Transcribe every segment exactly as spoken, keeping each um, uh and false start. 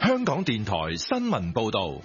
香港電台新聞報道。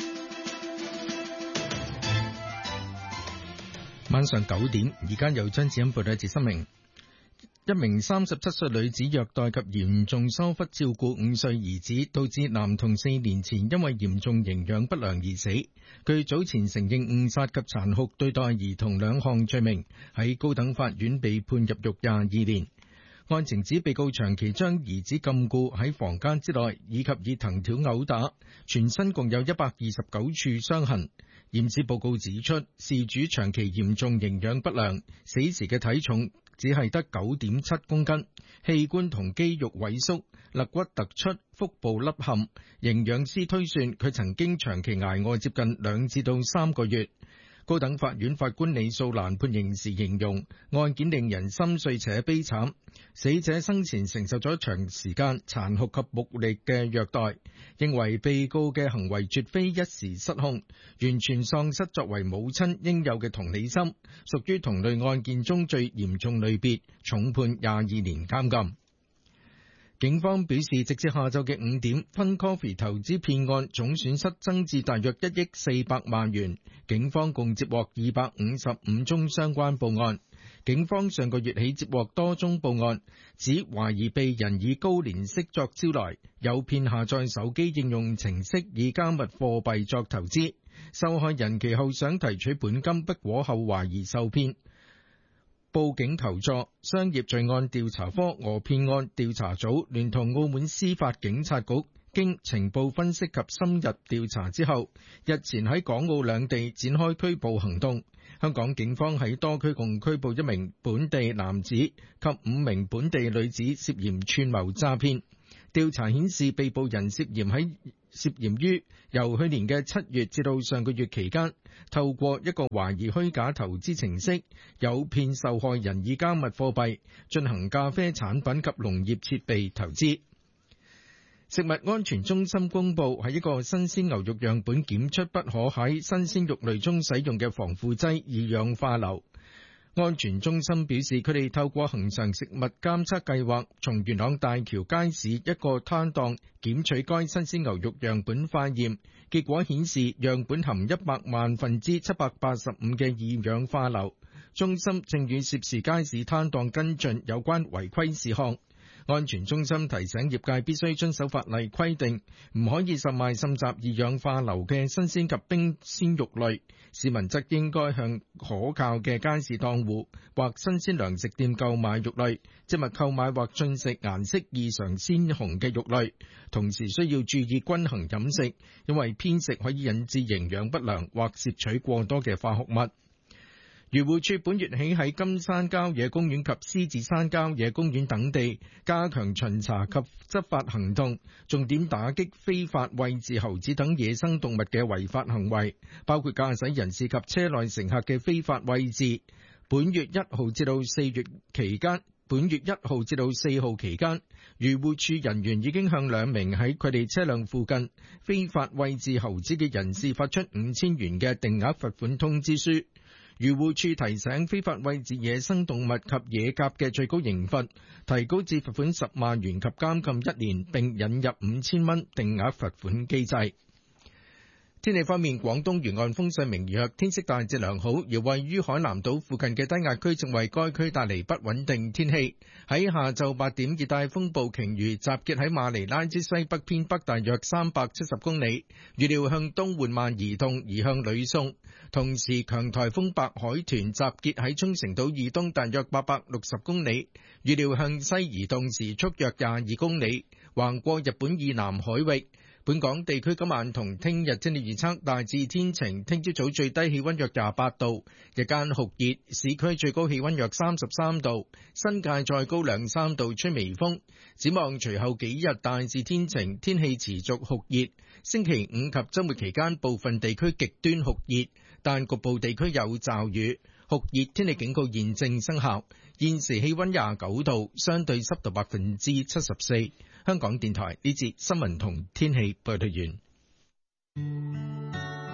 晚上九點，而家有張子欣報道一節新聞。一名三十七歲女子虐待及嚴重疏忽照顧五歲兒子，導致男童四年前因為嚴重營養不良而死。佢早前承認誤殺及殘酷對待兒童兩項罪名，喺高等法院被判入獄廿二年。案情指被告長期將兒子禁錮喺房間之內，以及以藤條毆打，全身共有一百二十九處傷痕。驗屍報告指出，事主長期嚴重營養不良，死時嘅體重只係得九點七公斤，器官同肌肉萎縮，肋骨突出，腹部凹陷。營養師推算佢曾經長期挨餓接近兩至到三個月。高等法院法官李素蘭判刑時形容案件令人心碎且悲慘，死者生前承受咗長時間殘酷及暴力嘅虐待，認為被告嘅行為絕非一時失控，完全喪失作為母親應有嘅同理心，屬於同類案件中最嚴重類別，重判廿二年監禁。警方表示，直至下晝嘅五點，FunCoffee投資騙案總損失增至大約一億四百萬元。警方共接獲二百五十五宗相關報案。警方上個月起接獲多宗報案，指懷疑被人以高年息作招來，誘騙下載手機應用程式以加密貨幣作投資。受害人其後想提取本金不果後懷疑受騙，報警求助。商業罪案調查科訛騙案調查組聯同澳門司法警察局經情報分析及深入調查之後，日前喺港澳兩地展開拘捕行動。香港警方喺多區共拘捕一名本地男子及五名本地女子涉嫌串謀詐騙。調查顯示，被捕人涉嫌喺涉嫌於由去年嘅七月至到上個月期間，透過一個懷疑虛假投資程式，誘騙受害人以加密貨幣進行咖啡產品及農業設備投資。食物安全中心公布，喺一個新鮮牛肉樣本檢出不可喺新鮮肉類中使用嘅防腐劑二氧化硫。安全中心表示，佢哋透過恆常食物監測計劃，從元朗大橋街市一個攤檔檢取該新鮮牛肉樣本化驗，結果顯示樣本含一百萬分之七百八十五嘅二氧化硫。中心正與涉事街市攤檔跟進有關違規事項。安全中心提醒業界必須遵守法例規定，唔可以售賣滲雜二氧化硫嘅新鮮及冰鮮肉類。市民則應該向可靠嘅街市檔戶或新鮮糧食店購買肉類，切勿購買或進食顏色異常鮮紅嘅肉類。同時需要注意均衡飲食，因為偏食可以引致營養不良或攝取過多嘅化學物。漁護署本月起喺金山郊野公園及獅子山郊野公園等地加強巡查及執法行動，重點打擊非法餵飼猴子等野生動物嘅違法行為，包括駕駛人士及車內乘客嘅非法餵飼。本月一號至到四月期間，本月一號至到四號期間，漁護署人員已經向兩名喺佢哋車輛附近非法餵飼猴子嘅人士發出五千元嘅定額罰款通知書。漁護署提醒，非法餵飼野生動物及野鴿嘅最高刑罰提高至罰款十萬元及監禁一年，並引入五千蚊定額罰款機制。天氣方面，廣東沿岸風勢明弱，天色大致良好，而位於海南島附近嘅低壓區正為該區帶嚟不穩定天氣。喺下晝八點，熱帶風暴鯨魚集結喺馬尼拉之西北偏北大約三百七十公里，預料向東緩慢移動，移向呂宋。同時，強颱風白海豚集結喺沖繩島以東大約八百六十公里，預料向西移動時速約廿二公里，橫過日本以南海域。本港地區今晚同聽日天氣預測大致天晴，聽朝早最低氣溫約廿八度，日間酷熱，市區最高氣溫約三十三度，新界再高兩三度，吹微風。展望隨後幾日大致天晴，天氣持續酷熱。星期五及週末期間部分地區極端酷熱，但局部地區有驟雨。酷熱天氣警告現正生效。現時氣溫廿九度，相對濕度百分之七十四。香港電台呢節新聞同天氣報道完。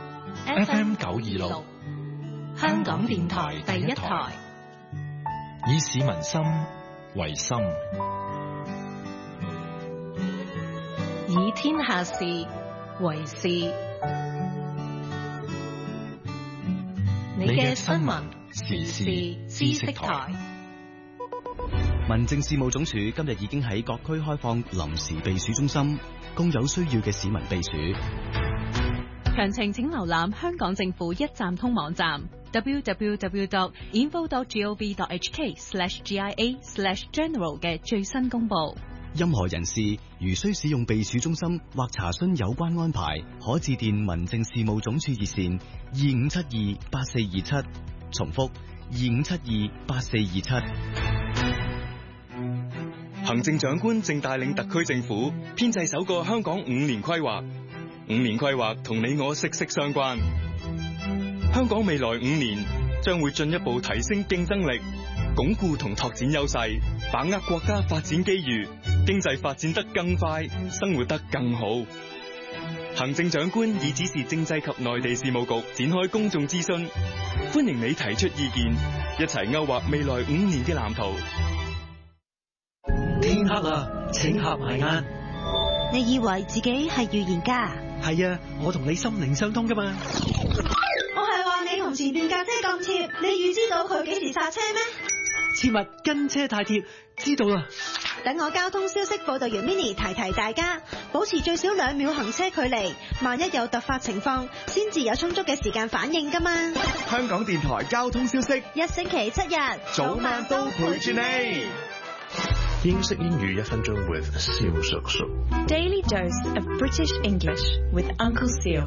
F M 九二六， 香港電台第一台， 以市民心為心， 以天下事為事。你嘅新聞時事知識台。 民政事務總署今日已經喺各區開放臨時避暑中心，供有需要嘅市民避暑。 詳情請瀏覽香港政府一站通網站 double-u double-u double-u dot info dot gov dot h k slash g i a slash general 嘅最新公佈。 任何人士如需使用避暑中心或查詢有關安排，可致電民政事務總署熱線二五七二八四二七，重複二五七二八四二七。 行政長官正帶領特區政府編製首個香港五年規劃，五年規劃同你我息息相關。香港未來五年將會進一步提升競爭力，鞏固同拓展優勢，把握國家發展機遇，經濟發展得更快，生活得更好。行政長官已指示政制及內地事務局展開公眾諮詢，歡迎你提出意見，一齊勾畫未來五年嘅藍圖。 天黑啦，請合埋眼。 你以為自己係預言家？ 係啊，我同你心靈相通噶嘛。 我係話你同前邊架車咁貼，你預知到佢幾時剎車咩？ 切勿跟車太貼，知道啦。 等我交通消息報道員 Mini 提提大家，保持最少兩秒行車距離，萬一有突發情況，先至有充足嘅時間反應噶嘛。 香港電台交通消息， 一星期七日， 早晚都陪住你。 英式英語一分鐘 with 蕭叔叔。 Daily dose of British English with Uncle Seal。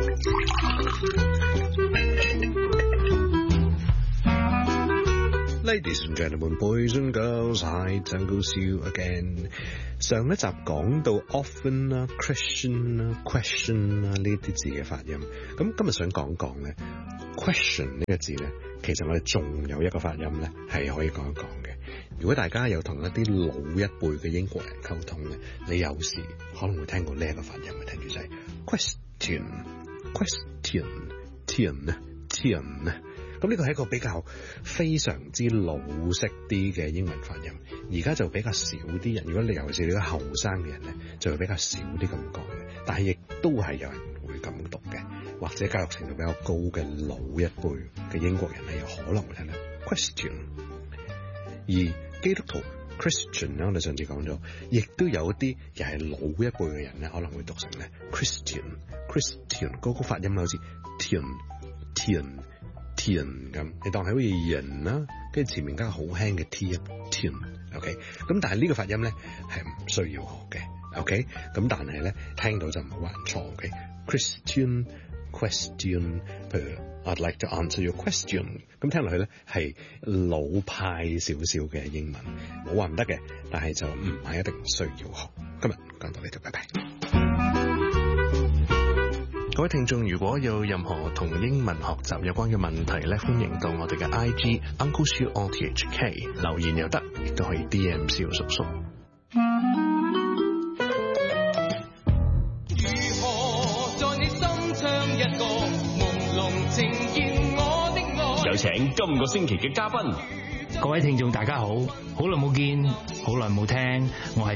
Ladies and gentlemen, boys and girls, hi, Uncle Seal again。上一集講到 often 啦、Christian 啦、question 啦呢啲字嘅發音，咁今日想講講咧 question 呢個字咧，其實我哋仲有一個發音咧係可以講一講嘅。如果大家有同一啲老一輩嘅英國人溝通咧，你有時可能會聽過呢一個發音嘅，聽住就係 question question tion 咧 tion 咧。咁呢個係一個比較非常之老式啲嘅英文發音，而家就比較少啲人。如果你尤其是你啲後生嘅人咧，就會比較少啲咁講嘅。但係亦都係有人會咁讀嘅，或者教育程度比較高嘅老一輩嘅英國人咧，有可能會聽到 question。而基督徒 Christian 咧，我哋上次講咗，亦都有啲又係老一輩嘅人咧，可能會讀成咧 Christian Christian 嗰個發音好似 tion tion tion 咁，你當係好似人啦，跟住前面加個好輕嘅 t 一 tion，OK， 咁但係呢個發音咧係唔需要學嘅 ，OK， 咁但係咧聽到就唔好話人錯 ，OK，Christian question， 譬如 I'd like to answer your question， 咁聽落去咧係老派少少嘅英文，冇話唔得嘅，但係就唔係一定需要學。今日講到呢度，拜拜。各位聽眾，如果有任何同英文學習有關嘅問題咧，歡迎到我哋嘅 I G Uncle Siu O T H K 留言又得，亦都可以 D M 蕭叔叔。 如何在你心唱一個朦朧情願我的愛？ 有請今個星期嘅嘉賓。 各位聽眾大家好，好耐冇見，好耐冇聽，我係